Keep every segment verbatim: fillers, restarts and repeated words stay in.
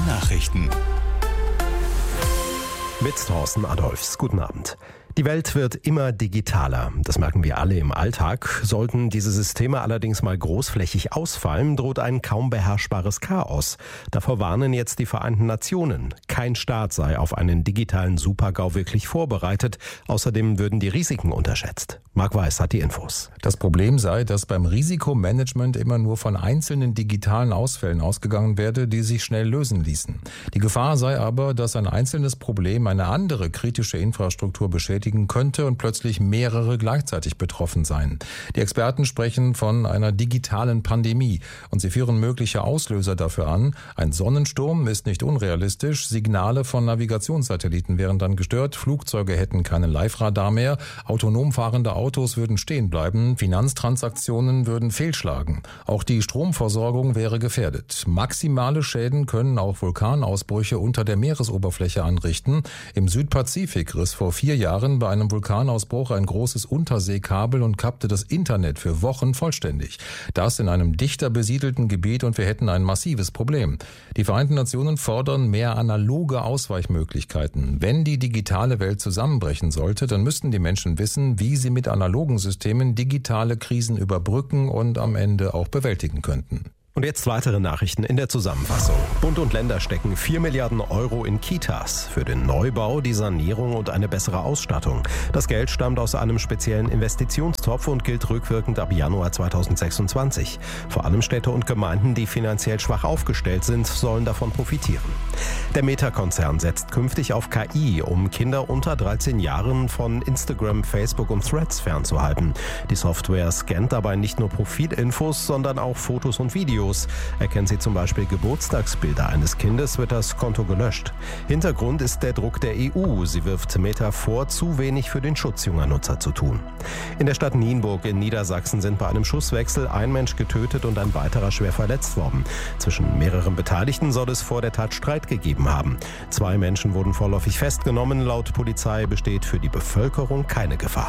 Nachrichten. Mit Thorsten Adolphs. Guten Abend. Die Welt wird immer digitaler. Das merken wir alle im Alltag. Sollten diese Systeme allerdings mal großflächig ausfallen, droht ein kaum beherrschbares Chaos. Davor warnen jetzt die Vereinten Nationen. Kein Staat sei auf einen digitalen Supergau wirklich vorbereitet. Außerdem würden die Risiken unterschätzt. Marc Weiß hat die Infos. Das Problem sei, dass beim Risikomanagement immer nur von einzelnen digitalen Ausfällen ausgegangen werde, die sich schnell lösen ließen. Die Gefahr sei aber, dass ein einzelnes Problem eine andere kritische Infrastruktur beschädigt könnte und plötzlich mehrere gleichzeitig betroffen seien. Die Experten sprechen von einer digitalen Pandemie und sie führen mögliche Auslöser dafür an. Ein Sonnensturm ist nicht unrealistisch, Signale von Navigationssatelliten wären dann gestört, Flugzeuge hätten keinen Live-Radar mehr, autonom fahrende Autos würden stehen bleiben, Finanztransaktionen würden fehlschlagen. Auch die Stromversorgung wäre gefährdet. Maximale Schäden können auch Vulkanausbrüche unter der Meeresoberfläche anrichten. Im Südpazifik riss vor vier Jahren bei einem Vulkanausbruch ein großes Unterseekabel und kappte das Internet für Wochen vollständig. Das in einem dichter besiedelten Gebiet und wir hätten ein massives Problem. Die Vereinten Nationen fordern mehr analoge Ausweichmöglichkeiten. Wenn die digitale Welt zusammenbrechen sollte, dann müssten die Menschen wissen, wie sie mit analogen Systemen digitale Krisen überbrücken und am Ende auch bewältigen könnten. Und jetzt weitere Nachrichten in der Zusammenfassung. Bund und Länder stecken vier Milliarden Euro in Kitas für den Neubau, die Sanierung und eine bessere Ausstattung. Das Geld stammt aus einem speziellen Investitionstopf und gilt rückwirkend ab Januar zweitausendsechsundzwanzig. Vor allem Städte und Gemeinden, die finanziell schwach aufgestellt sind, sollen davon profitieren. Der Meta-Konzern setzt künftig auf K I, um Kinder unter dreizehn Jahren von Instagram, Facebook und Threads fernzuhalten. Die Software scannt dabei nicht nur Profilinfos, sondern auch Fotos und Videos. Erkennt sie zum Beispiel Geburtstagsbilder eines Kindes, wird das Konto gelöscht. Hintergrund ist der Druck der E U. Sie wirft Meta vor, zu wenig für den Schutz junger Nutzer zu tun. In der Stadt Nienburg in Niedersachsen sind bei einem Schusswechsel ein Mensch getötet und ein weiterer schwer verletzt worden. Zwischen mehreren Beteiligten soll es vor der Tat Streit gegeben haben. Zwei Menschen wurden vorläufig festgenommen. Laut Polizei besteht für die Bevölkerung keine Gefahr.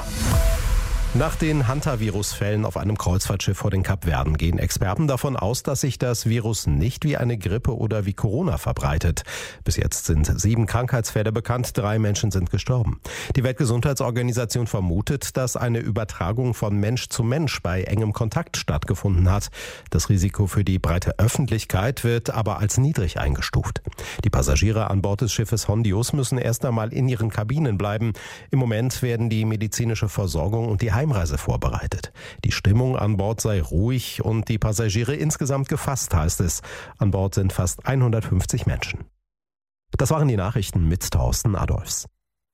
Nach den Hantavirus-Fällen auf einem Kreuzfahrtschiff vor den Kapverden gehen Experten davon aus, dass sich das Virus nicht wie eine Grippe oder wie Corona verbreitet. Bis jetzt sind sieben Krankheitsfälle bekannt, drei Menschen sind gestorben. Die Weltgesundheitsorganisation vermutet, dass eine Übertragung von Mensch zu Mensch bei engem Kontakt stattgefunden hat. Das Risiko für die breite Öffentlichkeit wird aber als niedrig eingestuft. Die Passagiere an Bord des Schiffes Hondius müssen erst einmal in ihren Kabinen bleiben. Im Moment werden die medizinische Versorgung und die Heimreise vorbereitet. Die Stimmung an Bord sei ruhig und die Passagiere insgesamt gefasst, heißt es. An Bord sind fast hundertfünfzig Menschen. Das waren die Nachrichten mit Thorsten Adolphs.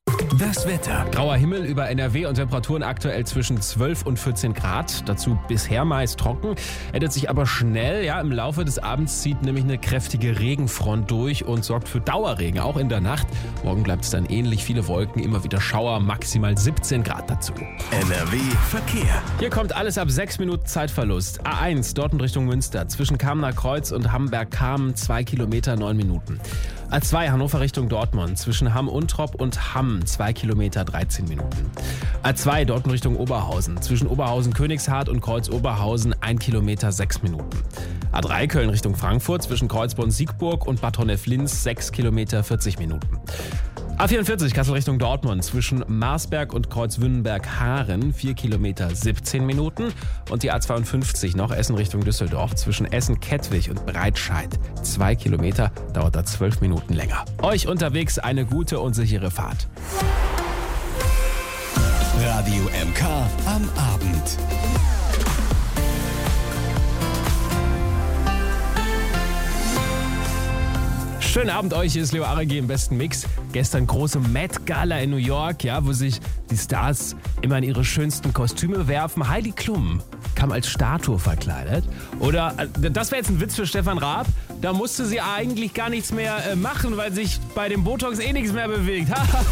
Das Wetter. Grauer Himmel über N R W und Temperaturen aktuell zwischen zwölf und vierzehn Grad. Dazu bisher meist trocken. Ändert sich aber schnell. Ja, im Laufe des Abends zieht nämlich eine kräftige Regenfront durch und sorgt für Dauerregen, auch in der Nacht. Morgen bleibt es dann ähnlich, viele Wolken, immer wieder Schauer, maximal siebzehn Grad dazu. N R W Verkehr. Hier kommt alles ab sechs Minuten Zeitverlust. A eins, Dortmund Richtung Münster. Zwischen Kamener Kreuz und Hamberg-Kamen zwei Kilometer, neun Minuten. A zwei, Hannover Richtung Dortmund. Zwischen Hamm-Untrop und Hamm zwei Kilometer, dreizehn Minuten. A zwei, Dortmund Richtung Oberhausen. Zwischen Oberhausen-Königshardt und Kreuz-Oberhausen ein Kilometer, sechs Minuten. A drei, Köln Richtung Frankfurt. Zwischen Kreuzborn-Siegburg und Bad Honnef-Linz sechs Kilometer, vierzig Minuten. A vierundvierzig, Kassel Richtung Dortmund. Zwischen Marsberg und Kreuzwünnenberg-Haaren vier Kilometer, siebzehn Minuten. Und die A zweiundfünfzig noch Essen Richtung Düsseldorf. Zwischen Essen-Kettwig und Breitscheid zwei Kilometer, dauert da zwölf Minuten länger. Euch unterwegs eine gute und sichere Fahrt. Radio M K am Abend. Schönen Abend euch, hier ist Leo Aregi im besten Mix. Gestern große Met Gala in New York, ja, wo sich die Stars immer in ihre schönsten Kostüme werfen. Heidi Klum kam als Statue verkleidet. Oder, das wäre jetzt ein Witz für Stefan Raab, da musste sie eigentlich gar nichts mehr äh, machen, weil sich bei dem Botox eh nichts mehr bewegt.